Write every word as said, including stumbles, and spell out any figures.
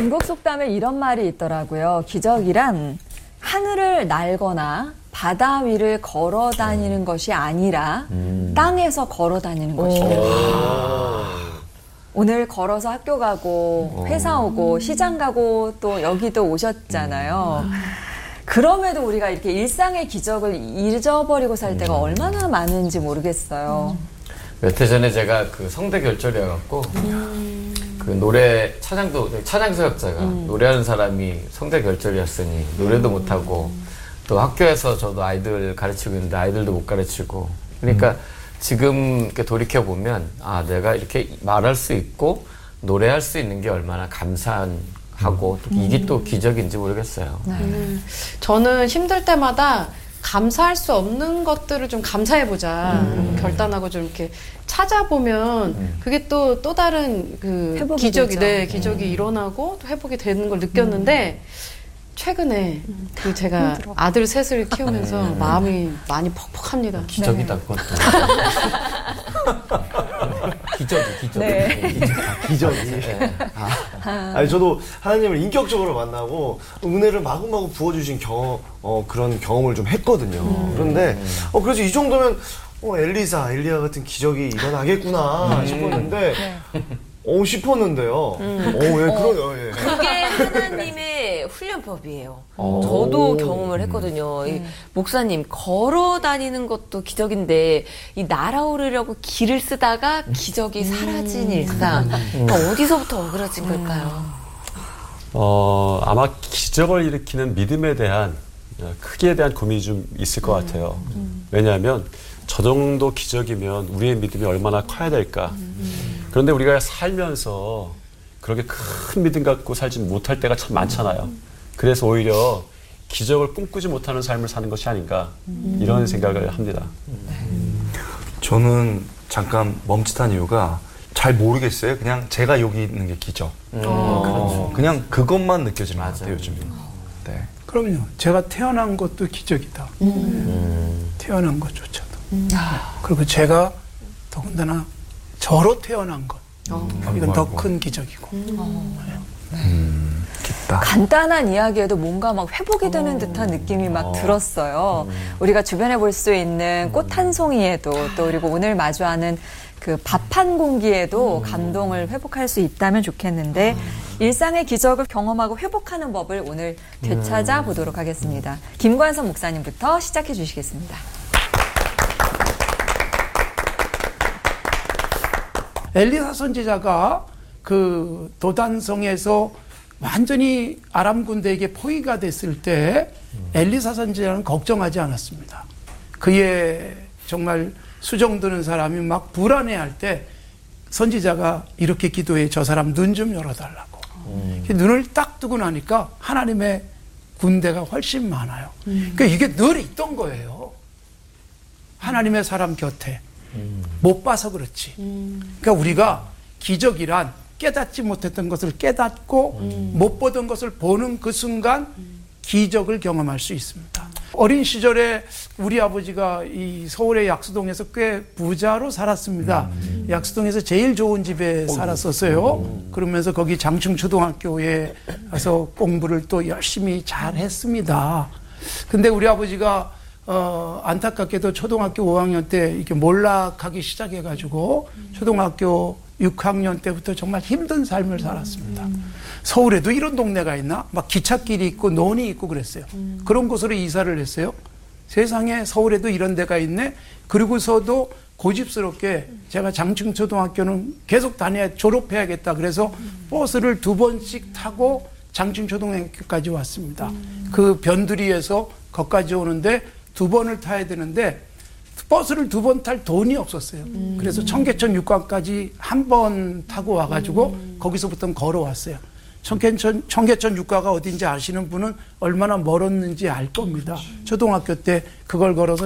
중국 속담에 이런 말이 있더라고요. 기적이란 하늘을 날거나 바다 위를 걸어 다니는 것이 아니라 음. 땅에서 걸어 다니는 것이다. 오늘 걸어서 학교 가고 회사 오고 시장 가고 또 여기도 오셨잖아요. 음. 그럼에도 우리가 이렇게 일상의 기적을 잊어버리고 살 때가 음. 얼마나 많은지 모르겠어요. 음. 몇 해 전에 제가 그 성대 결절이어갖고 음. 그 노래 차장도 차장서역자가 음. 노래하는 사람이 성대 결절이었으니 노래도 음. 못하고 또 학교에서 저도 아이들 가르치고 있는데 아이들도 못 가르치고 그러니까 음. 지금 이렇게 돌이켜 보면 아 내가 이렇게 말할 수 있고 노래할 수 있는 게 얼마나 감사한 하고 또 이게 음. 또 기적인지 모르겠어요. 네. 음. 저는 힘들 때마다 감사할 수 없는 것들을 좀 감사해보자 음. 결단하고 좀 이렇게 찾아보면 음. 그게 또, 또 다른 그 기적이, 네, 기적이 음. 일어나고 또 회복이 되는 걸 느꼈는데 음. 최근에 음. 그 제가 힘들어. 아들 셋을 키우면서 음. 마음이 많이 퍽퍽합니다. 기적이다, 네. 그것도. 기적이, 기적. 네. 아, 기적이. 네. 아. 아니, 저도 하나님을 인격적으로 만나고 은혜를 마구마구 부어주신 경험, 어, 그런 경험을 좀 했거든요. 음. 그런데, 어, 그래서 이 정도면, 어, 엘리사, 엘리야 같은 기적이 일어나겠구나 음. 싶었는데, 네. 오, 싶었는데요. 음. 오, 예, 그러네요, 예. 그게 하나님의 훈련법이에요. 오. 저도 경험을 했거든요. 음. 이 목사님, 걸어 다니는 것도 기적인데, 이 날아오르려고 길을 쓰다가 기적이 사라진 음. 일상. 음. 어디서부터 어그러진 걸까요? 어, 아마 기적을 일으키는 믿음에 대한, 크기에 대한 고민이 좀 있을 것 같아요. 음. 왜냐하면, 저 정도 기적이면 우리의 믿음이 얼마나 커야 될까. 음. 그런데 우리가 살면서 그렇게 큰 믿음 갖고 살지 못할 때가 참 많잖아요. 그래서 오히려 기적을 꿈꾸지 못하는 삶을 사는 것이 아닌가 음. 이런 생각을 합니다. 음. 저는 잠깐 멈칫한 이유가 잘 모르겠어요. 그냥 제가 여기 있는 게 기적. 음. 어. 그냥 그것만 느껴지는 것 같아요, 요즘에. 네. 그럼요. 제가 태어난 것도 기적이다. 음. 태어난 것조차도. 음. 그리고 제가 더군다나 저로 태어난 것. 어. 이건 더 큰 기적이고. 음. 네. 음, 깊다. 간단한 이야기에도 뭔가 막 회복이 되는 듯한 느낌이 막 어. 들었어요. 음. 우리가 주변에 볼 수 있는 꽃 한 송이에도 또 그리고 오늘 마주하는 그 밥 한 공기에도 음. 감동을 회복할 수 있다면 좋겠는데 음. 일상의 기적을 경험하고 회복하는 법을 오늘 되찾아 음. 보도록 하겠습니다. 김관선 목사님부터 시작해 주시겠습니다. 엘리사 선지자가 그 도단성에서 완전히 아람 군대에게 포위가 됐을 때 엘리사 선지자는 걱정하지 않았습니다. 그의 정말 수정드는 사람이 막 불안해할 때 선지자가 이렇게 기도해 저 사람 눈 좀 열어달라고. 음. 눈을 딱 뜨고 나니까 하나님의 군대가 훨씬 많아요. 음. 그러니까 이게 늘 있던 거예요. 하나님의 사람 곁에. 음. 못 봐서 그렇지. 음. 그러니까 우리가 기적이란 깨닫지 못했던 것을 깨닫고 음. 못 보던 것을 보는 그 순간 음. 기적을 경험할 수 있습니다. 어린 시절에 우리 아버지가 이 서울의 약수동에서 꽤 부자로 살았습니다. 음. 약수동에서 제일 좋은 집에 살았었어요. 음. 그러면서 거기 장충초등학교에 가서 공부를 또 열심히 잘 했습니다. 근데 우리 아버지가 어, 안타깝게도 초등학교 오 학년 때 이렇게 몰락하기 시작해가지고 음. 초등학교 육 학년 때부터 정말 힘든 삶을 살았습니다. 음. 서울에도 이런 동네가 있나? 막 기찻길이 있고 논이 있고 그랬어요. 음. 그런 곳으로 이사를 했어요. 세상에 서울에도 이런 데가 있네? 그리고서도 고집스럽게 제가 장충초등학교는 계속 다녀야 졸업해야겠다. 그래서 음. 버스를 두 번씩 타고 장충초등학교까지 왔습니다. 음. 그 변두리에서 거기까지 오는데 두 번을 타야 되는데 버스를 두 번 탈 돈이 없었어요. 음. 그래서 청계천 육가까지 한 번 타고 와가지고 음. 거기서부터 걸어왔어요. 청계천, 청계천 육가가 어딘지 아시는 분은 얼마나 멀었는지 알 겁니다. 초등학교 때 그걸 걸어서